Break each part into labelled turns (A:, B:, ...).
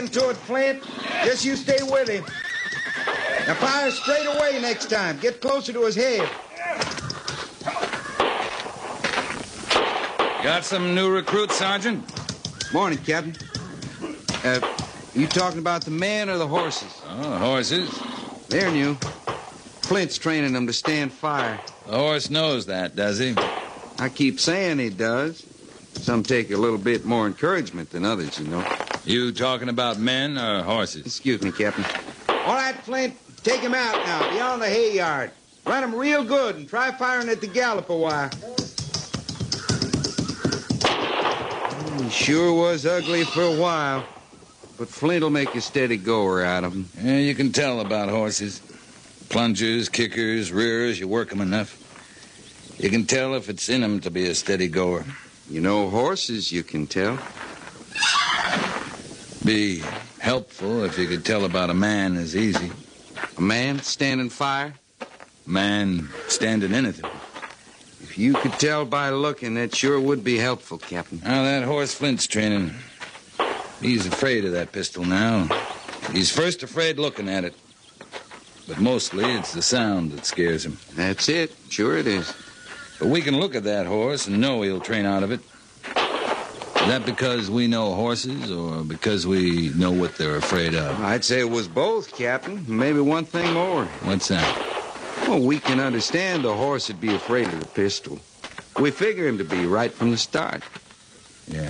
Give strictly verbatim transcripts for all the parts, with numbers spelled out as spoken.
A: getting to it, Flint. Just you stay with him. Now fire straight away next time. Get closer to his head.
B: Got some new recruits, Sergeant?
A: Morning, Captain. Uh, you talking about the men or the horses?
B: Oh, horses.
A: They're new. Flint's training them to stand fire.
B: The horse knows that, does he?
A: I keep saying he does. Some take a little bit more encouragement than others, you know.
B: You talking about men or horses?
A: Excuse me, Captain. All right, Flint, take him out now, beyond the hay yard. Run him real good and try firing at the gallop a while. He sure was ugly for a while, but Flint'll make a steady goer out of him.
B: Yeah, you can tell about horses. Plungers, kickers, rearers, you work 'em enough. You can tell if it's in 'em to be a steady goer.
A: You know horses, you can tell.
B: Be helpful if you could tell about a man is easy.
A: A man standing fire?
B: A man standing anything.
A: If you could tell by looking, that sure would be helpful, Captain.
B: Now, that horse Flint's training, he's afraid of that pistol now. He's first afraid looking at it. But mostly it's the sound that scares him.
A: That's it. Sure it is.
B: But we can look at that horse and know he'll train out of it. Is that because we know horses or because we know what they're afraid of?
A: I'd say it was both, Captain. Maybe one thing more.
B: What's that?
A: Well, we can understand the horse would be afraid of the pistol. We figure him to be right from the start.
B: Yeah.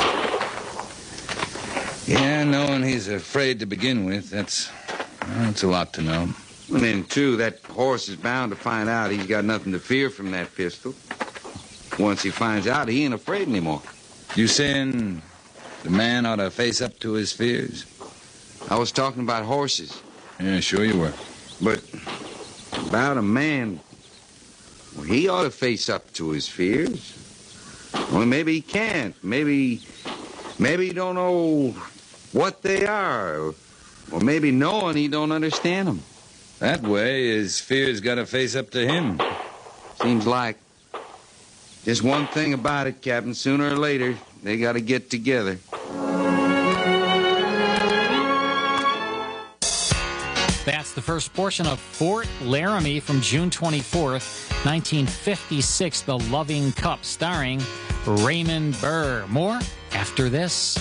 B: Yeah, knowing he's afraid to begin with, that's, well, that's a lot to know.
A: And then, too, that horse is bound to find out he's got nothing to fear from that pistol. Once he finds out, he ain't afraid anymore.
B: You saying the man ought to face up to his fears?
A: I was talking about horses.
B: Yeah, sure you were.
A: But about a man, well, he ought to face up to his fears. Well, maybe he can't. Maybe, maybe he don't know what they are. Or, or maybe knowing he don't understand them.
B: That way, his fears got to face up to him.
A: Seems like. Just one thing about it, Captain. Sooner or later, they got to get together.
C: That's the first portion of Fort Laramie from June twenty-fourth, nineteen fifty-six, The Loving Cup, starring Raymond Burr. More after this.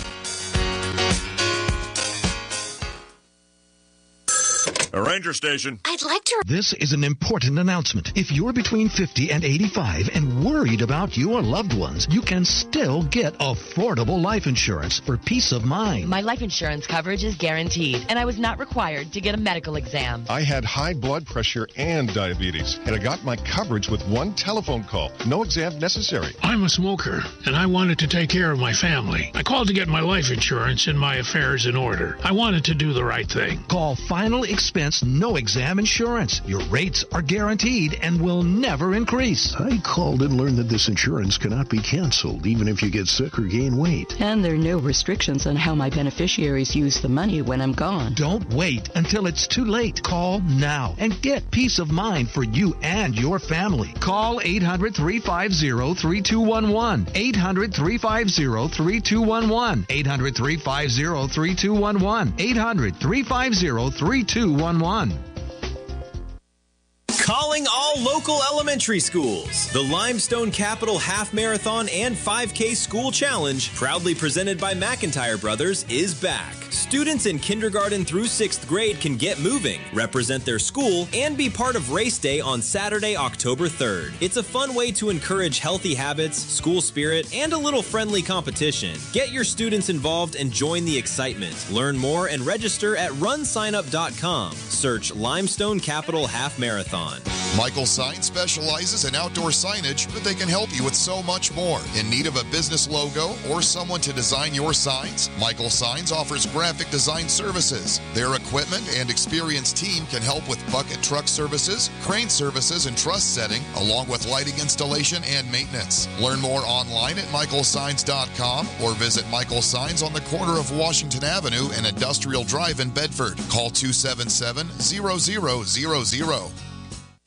D: A ranger station.
E: I'd like to...
F: This is an important announcement. If you're between fifty and eighty-five and worried about your loved ones, you can still get affordable life insurance for peace of mind.
E: My life insurance coverage is guaranteed, and I was not required to get a medical exam.
G: I had high blood pressure and diabetes, and I got my coverage with one telephone call. No exam necessary.
H: I'm a smoker, and I wanted to take care of my family. I called to get my life insurance and my affairs in order. I wanted to do the right thing.
F: Call Final Expense No Exam Insurance. Your rates are guaranteed and will never increase.
I: I called and learned that this insurance cannot be canceled, even if you get sick or gain weight.
J: And there are no restrictions on how my beneficiaries use the money when I'm gone.
F: Don't wait until it's too late. Call now and get peace of mind for you and your family. Call eight hundred, three five zero, three two one one. eight hundred, three five zero, three two one one. eight hundred, three five zero, three two one one. eight hundred, three five zero, three two one one.
K: Calling all local elementary schools. The Limestone Capital Half Marathon and five K School Challenge, proudly presented by McIntyre Brothers, is back. Students in kindergarten through sixth grade can get moving, represent their school, and be part of race day on Saturday, October third. It's a fun way to encourage healthy habits, school spirit, and a little friendly competition. Get your students involved and join the excitement. Learn more and register at run sign up dot com. Search Limestone Capital Half Marathon.
L: Michael Signs specializes in outdoor signage, but they can help you with so much more. In need of a business logo or someone to design your signs? Michael Signs offers graphic design services. Their equipment and experienced team can help with bucket truck services, crane services, and truss setting, along with lighting installation and maintenance. Learn more online at michael signs dot com or visit Michael Signs on the corner of Washington Avenue and Industrial Drive in Bedford. Call two seven seven, zero zero zero zero.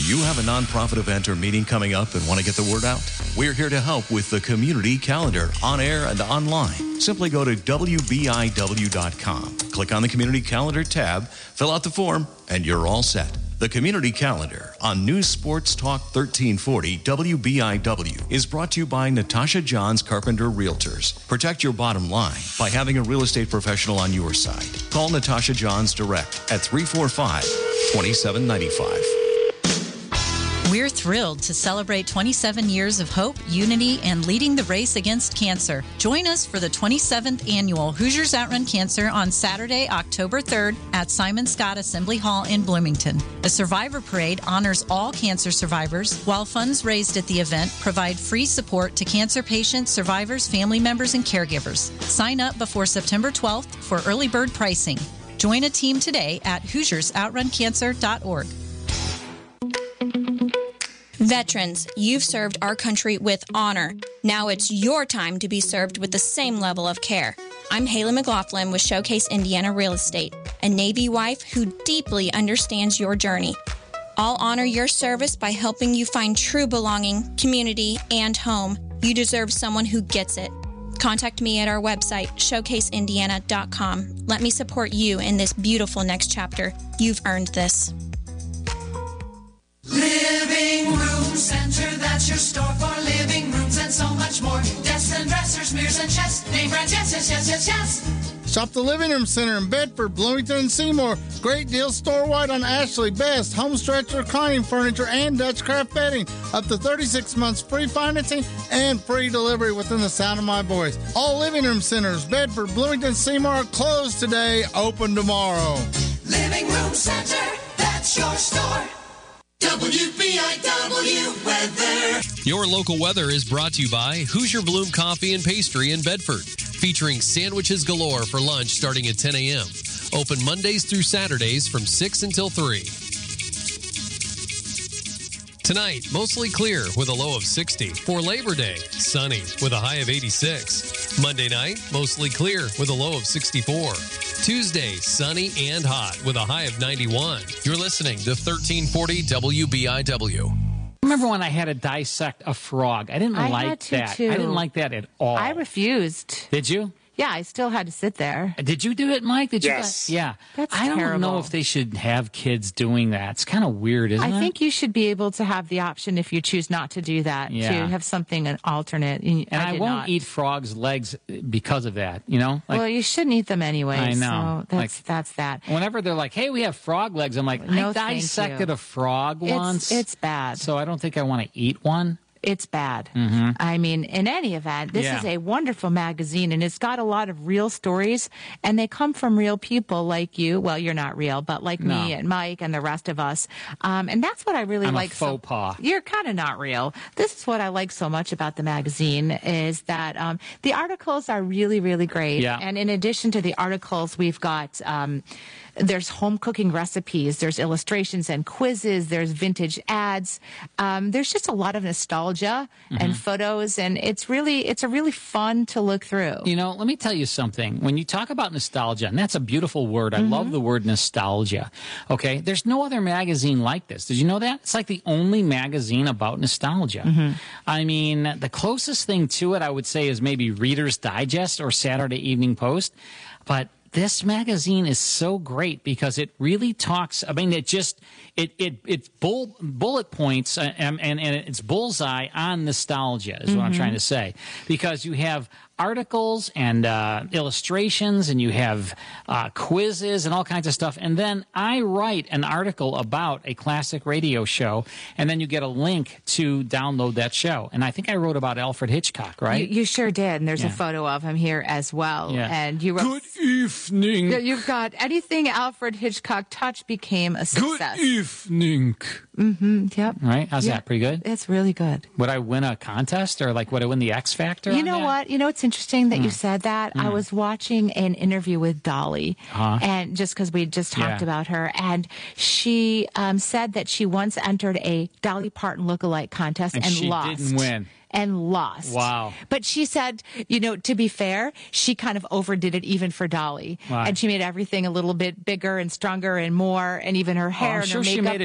M: you have a nonprofit event or meeting coming up and want to get the word out? We're here to help with the Community Calendar on air and online. Simply go to W B I W dot com. Click on the Community Calendar tab, fill out the form, and you're all set. The Community Calendar on News Sports Talk thirteen forty W B I W is brought to you by Natasha Johns Carpenter Realtors. Protect your bottom line by having a real estate professional on your side. Call Natasha Johns direct at three four five, two seven nine five.
N: We're thrilled to celebrate twenty-seven years of hope, unity, and leading the race against cancer. Join us for the twenty-seventh annual Hoosiers Outrun Cancer on Saturday, October third at Simon Scott Assembly Hall in Bloomington. The Survivor Parade honors all cancer survivors, while funds raised at the event provide free support to cancer patients, survivors, family members, and caregivers. Sign up before September twelfth for early bird pricing. Join a team today at hoosiers outrun cancer dot org.
O: Veterans, you've served our country with honor. Now it's your time to be served with the same level of care. I'm Haley McLaughlin with Showcase Indiana Real Estate, a Navy wife who deeply understands your journey. I'll honor your service by helping you find true belonging, community, and home. You deserve someone who gets it. Contact me at our website, showcase indiana dot com. Let me support you in this beautiful next chapter. You've earned this.
P: Living Room Center, that's your store for living rooms and so much more. Desks and dressers, mirrors and chests, name brands, yes, yes, yes, yes, yes.
Q: Shop the Living Room Center in Bedford, Bloomington, and Seymour. Great deals store-wide on Ashley, Best, home stretch reclining furniture, and Dutch craft bedding. Up to thirty-six months free financing and free delivery within the sound of my voice. All Living Room Centers, Bedford, Bloomington, Seymour, are closed today, open tomorrow.
P: Living Room Center, that's your store. W B I W weather.
R: Your local weather is brought to you by Hoosier Bloom Coffee and Pastry in Bedford, featuring sandwiches galore for lunch starting at ten a.m. Open Mondays through Saturdays from six until three. Tonight, mostly clear with a low of sixty. For Labor Day, sunny with a high of eighty-six. Monday night, mostly clear with a low of sixty-four. Tuesday, sunny and hot with a high of ninety-one. You're listening to thirteen forty W B I W.
C: Remember when I had to dissect a frog? I didn't
S: I
C: like
S: had to,
C: that.
S: too.
C: I didn't like that at all.
S: I refused.
C: Did you?
S: Yeah, I still had to sit there.
C: Did you do it, Mike? Did
S: Yes.
C: you? Yeah.
S: That's
C: I don't
S: terrible.
C: know if they should have kids doing that. It's kind of weird, isn't
S: I
C: it?
S: think you should be able to have the option if you choose not to do that,
C: Yeah.
S: to have something an alternate. And
C: And I,
S: did
C: won't
S: not.
C: eat frogs' legs because of that, you know? Like,
S: well, you shouldn't eat them anyway.
C: I know.
S: So that's
C: Like,
S: that's that.
C: whenever they're like, hey, we have frog legs, I'm like,
S: No,
C: I
S: thank
C: dissected
S: you.
C: a frog
S: It's-
C: once.
S: it's bad.
C: So I don't think I want to eat one.
S: It's bad.
C: Mm-hmm.
S: I mean, in any event, this
C: Yeah.
S: is a wonderful magazine, and it's got a lot of real stories, and they come from real people like you. Well, you're not real, but like
C: No.
S: me and Mike and the rest of us. Um, and that's what I really
C: I'm
S: like.
C: a faux pas.
S: You're kind of not real. This is what I like so much about the magazine is that um, the articles are really, really great.
C: Yeah.
S: And in addition to the articles, we've got um, there's home cooking recipes, there's illustrations and quizzes, there's vintage ads. Um, there's just a lot of nostalgia and
C: Mhm.
S: photos, and it's really it's a really fun to look through.
C: You know, let me tell you something. When you talk about nostalgia, and that's a beautiful word. I love the word nostalgia. Okay? There's no other magazine like this. Did you know that? It's like the only magazine about nostalgia. I mean, the closest thing to it, I would say, is maybe Reader's Digest or Saturday Evening Post. But this magazine is so great because it really talks. I mean, it just it it it's bull, bullet points uh, and, and and it's bullseye on nostalgia is what I'm
S: Mhm.
C: trying to say, because you have articles and uh, illustrations, and you have uh, quizzes and all kinds of stuff. And then I write an article about a classic radio show, and then you get a link to download that show. And I think I wrote about Alfred Hitchcock, right?
S: You, you sure did, and there's
C: Yeah.
S: a photo of him here as well.
C: Yeah.
S: And you wrote,
C: Good evening.
S: Yeah, you've got anything Alfred Hitchcock touched became a success.
C: Good evening.
S: Mm-hmm. Yep.
C: Right? How's
S: Yeah.
C: that? Pretty good?
S: It's really good.
C: Would I win a contest, or like would I win the X Factor?
S: You
C: on
S: know
C: that?
S: what? You know, it's interesting that you
C: Mm.
S: said that. I
C: Mm.
S: was watching an interview with Dolly,
C: Uh-huh.
S: and just because we just talked
C: Yeah.
S: about her, and she um, said that she once entered a Dolly Parton lookalike contest
C: And
S: and,
C: she
S: lost.
C: didn't win.
S: And lost.
C: Wow.
S: But she said, you know, to be fair, she kind of overdid it even for Dolly.
C: Why?
S: And she made everything a little bit bigger and stronger and more, and even her hair
C: I'm
S: and
C: sure
S: her
C: she
S: makeup.
C: made it